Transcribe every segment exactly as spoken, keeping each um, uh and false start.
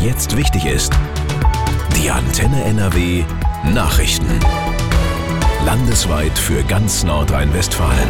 jetzt wichtig ist. Die Antenne N R W Nachrichten. Landesweit für ganz Nordrhein-Westfalen.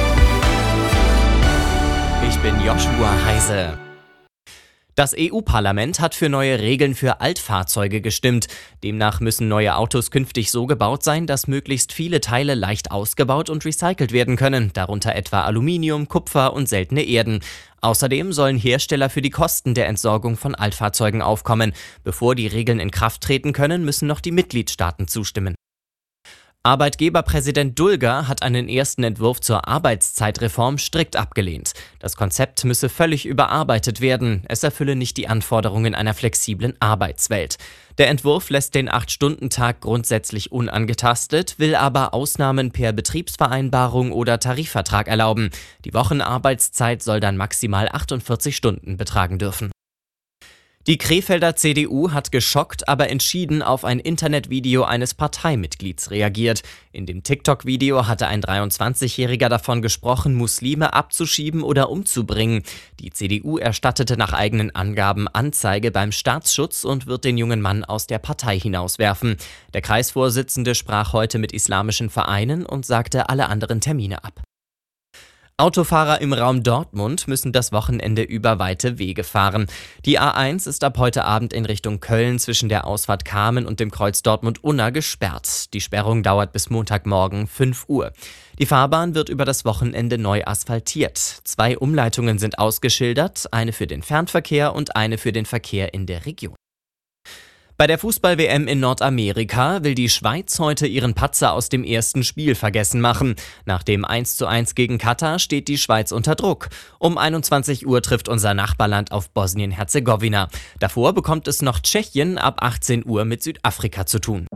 Ich bin Joshua Heise. Das E U-Parlament hat für neue Regeln für Altfahrzeuge gestimmt. Demnach müssen neue Autos künftig so gebaut sein, dass möglichst viele Teile leicht ausgebaut und recycelt werden können, darunter etwa Aluminium, Kupfer und seltene Erden. Außerdem sollen Hersteller für die Kosten der Entsorgung von Altfahrzeugen aufkommen. Bevor die Regeln in Kraft treten können, müssen noch die Mitgliedstaaten zustimmen. Arbeitgeberpräsident Dulger hat einen ersten Entwurf zur Arbeitszeitreform strikt abgelehnt. Das Konzept müsse völlig überarbeitet werden. Es erfülle nicht die Anforderungen einer flexiblen Arbeitswelt. Der Entwurf lässt den acht-Stunden-Tag grundsätzlich unangetastet, will aber Ausnahmen per Betriebsvereinbarung oder Tarifvertrag erlauben. Die Wochenarbeitszeit soll dann maximal achtundvierzig Stunden betragen dürfen. Die Krefelder C D U hat geschockt, aber entschieden auf ein Internetvideo eines Parteimitglieds reagiert. In dem TikTok-Video hatte ein dreiundzwanzigjähriger davon gesprochen, Muslime abzuschieben oder umzubringen. Die C D U erstattete nach eigenen Angaben Anzeige beim Staatsschutz und wird den jungen Mann aus der Partei hinauswerfen. Der Kreisvorsitzende sprach heute mit islamischen Vereinen und sagte alle anderen Termine ab. Autofahrer im Raum Dortmund müssen das Wochenende über weite Wege fahren. Die A eins ist ab heute Abend in Richtung Köln zwischen der Ausfahrt Kamen und dem Kreuz Dortmund-Unna gesperrt. Die Sperrung dauert bis Montagmorgen fünf Uhr. Die Fahrbahn wird über das Wochenende neu asphaltiert. Zwei Umleitungen sind ausgeschildert, eine für den Fernverkehr und eine für den Verkehr in der Region. Bei der Fußball-W M in Nordamerika will die Schweiz heute ihren Patzer aus dem ersten Spiel vergessen machen. Nach dem eins zu eins gegen Katar steht die Schweiz unter Druck. Um einundzwanzig Uhr trifft unser Nachbarland auf Bosnien-Herzegowina. Davor bekommt es noch Tschechien ab achtzehn Uhr mit Südafrika zu tun.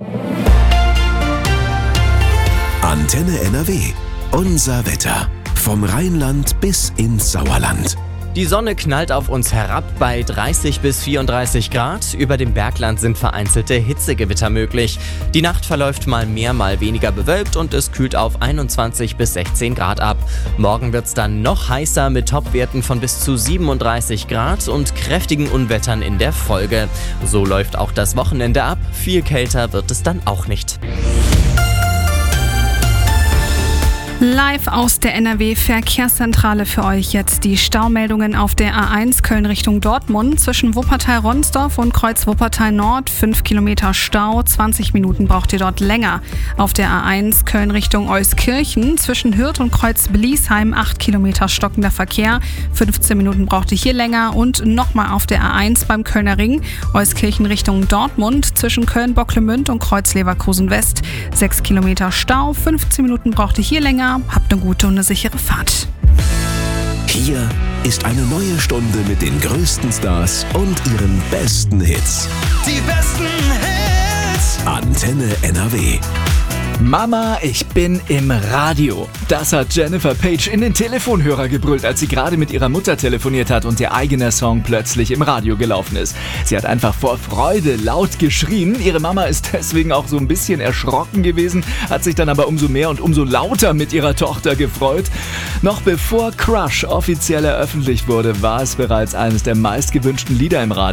Antenne N R W. Unser Wetter. Vom Rheinland bis ins Sauerland. Die Sonne knallt auf uns herab bei dreißig bis vierunddreißig Grad. Über dem Bergland sind vereinzelte Hitzegewitter möglich. Die Nacht verläuft mal mehr, mal weniger bewölkt und es kühlt auf einundzwanzig bis sechzehn Grad ab. Morgen wird's dann noch heißer mit Topwerten von bis zu siebenunddreißig Grad und kräftigen Unwettern in der Folge. So läuft auch das Wochenende ab. Viel kälter wird es dann auch nicht. Live aus der N R W-Verkehrszentrale für euch jetzt die Staumeldungen auf der A eins Köln Richtung Dortmund zwischen Wuppertal-Ronsdorf und Kreuz Wuppertal-Nord. fünf Kilometer Stau, zwanzig Minuten braucht ihr dort länger. Auf der A eins Köln Richtung Euskirchen zwischen Hürth und Kreuz Bliesheim acht Kilometer stockender Verkehr. fünfzehn Minuten braucht ihr hier länger. Und nochmal auf der A eins beim Kölner Ring Euskirchen Richtung Dortmund zwischen Köln-Bocklemünd und Kreuz Leverkusen-West. sechs Kilometer Stau, fünfzehn Minuten braucht ihr hier länger. Habt eine gute und eine sichere Fahrt. Hier ist eine neue Stunde mit den größten Stars und ihren besten Hits. Die besten Hits. Antenne N R W. Mama, ich bin im Radio. Das hat Jennifer Page in den Telefonhörer gebrüllt, als sie gerade mit ihrer Mutter telefoniert hat und ihr eigener Song plötzlich im Radio gelaufen ist. Sie hat einfach vor Freude laut geschrien. Ihre Mama ist deswegen auch so ein bisschen erschrocken gewesen, hat sich dann aber umso mehr und umso lauter mit ihrer Tochter gefreut. Noch bevor Crush offiziell eröffentlicht wurde, war es bereits eines der meistgewünschten Lieder im Radio.